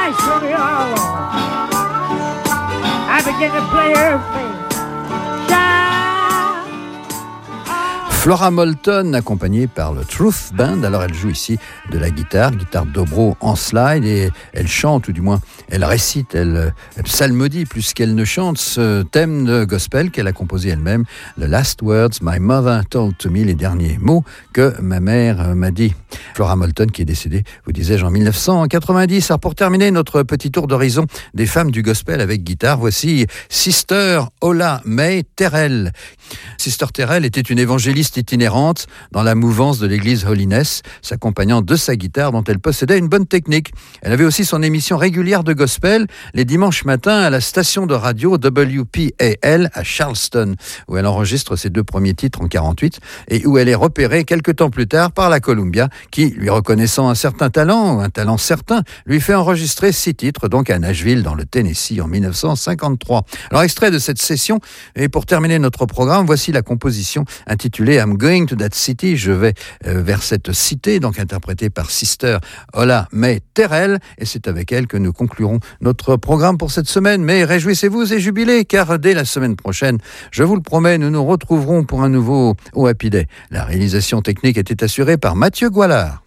nice when we all alone. I begin to play her face. Flora Moulton, accompagnée par le Truth Band. Alors elle joue ici de la guitare dobro en slide, et elle chante, ou du moins elle récite, elle psalmodie plus qu'elle ne chante ce thème de gospel qu'elle a composé elle-même, The Last Words My Mother Told to Me, les derniers mots que ma mère m'a dit. Flora Moulton qui est décédée, vous disais-je, en 1990. Alors pour terminer notre petit tour d'horizon des femmes du gospel avec guitare, voici Sister Ola May Terrell. Sister Terrell était une évangéliste itinérante dans la mouvance de l'église Holiness, s'accompagnant de sa guitare dont elle possédait une bonne technique. Elle avait aussi son émission régulière de gospel les dimanches matins à la station de radio WPAL à Charleston, où elle enregistre ses 2 premiers titres en 48 et où elle est repérée quelques temps plus tard par la Columbia qui, lui reconnaissant un certain talent, ou un talent certain, lui fait enregistrer 6 titres, donc à Nashville dans le Tennessee en 1953. Alors extrait de cette session, et pour terminer notre programme, voici la composition intitulée I'm Going to That City, je vais vers cette cité, donc interprétée par Sister Ola May Terrell, et c'est avec elle que nous conclurons notre programme pour cette semaine. Mais réjouissez-vous et jubilez, car dès la semaine prochaine, je vous le promets, nous nous retrouverons pour un nouveau Happy Day. La réalisation technique était assurée par Mathieu Goualard.